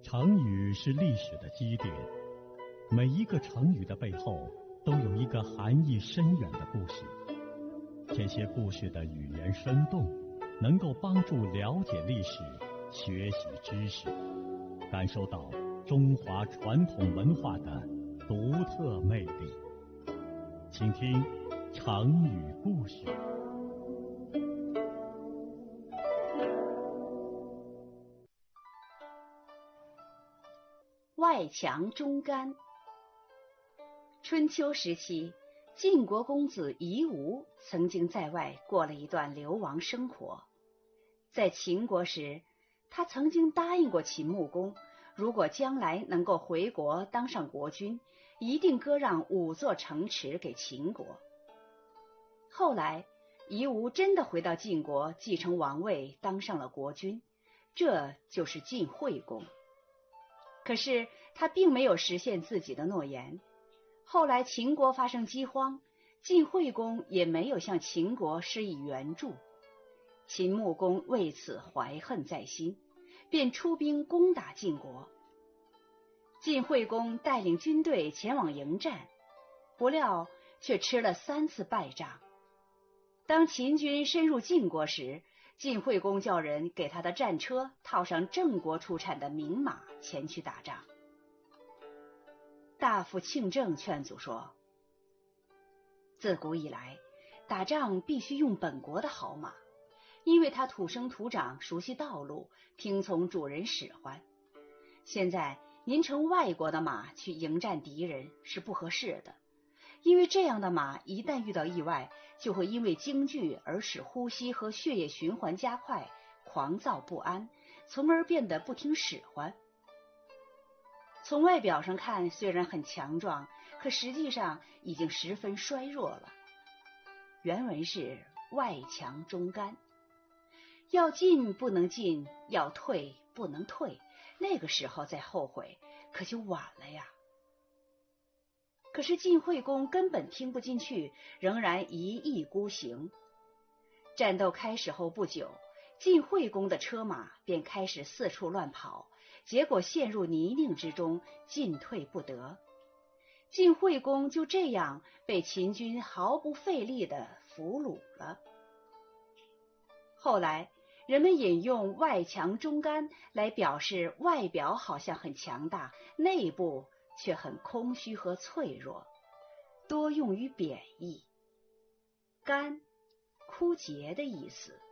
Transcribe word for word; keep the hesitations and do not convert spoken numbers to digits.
成语是历史的基点，每一个成语的背后都有一个含义深远的故事。这些故事的语言生动，能够帮助了解历史、学习知识，感受到中华传统文化的独特魅力。请听成语故事。 外强中干。春秋时期，晋国公子夷吾曾经在外过了一段流亡生活。在秦国时，他曾经答应过秦穆公，如果将来能够回国当上国君，一定割让五座城池给秦国。后来，夷吾真的回到晋国，继承王位，当上了国君，这就是晋惠公。可是他并没有实现自己的诺言。后来秦国发生饥荒，晋惠公也没有向秦国施以援助。秦穆公为此怀恨在心，便出兵攻打晋国。晋惠公带领军队前往迎战，不料却吃了三次败仗。当秦军深入晋国时，晋惠公叫人给他的战车套上郑国出产的名马，前去打仗。大夫庆正劝阻说，自古以来，打仗必须用本国的好马，因为它土生土长，熟悉道路，听从主人使唤。现在您乘外国的马去迎战敌人是不合适的，因为这样的马一旦遇到意外，就会因为惊惧而使呼吸和血液循环加快，狂躁不安，从而变得不听使唤。从外表上看虽然很强壮，可实际上已经十分衰弱了。原文是外强中干，要进不能进，要退不能退，那个时候再后悔可就晚了呀。可是晋惠公根本听不进去，仍然一意孤行。战斗开始后不久，晋惠公的车马便开始四处乱跑，结果陷入泥泞之中，进退不得。晋惠公就这样被秦军毫不费力地俘虏了。后来人们引用外强中干来表示外表好像很强大，内部却很空虚和脆弱，多用于贬义。干，枯竭的意思。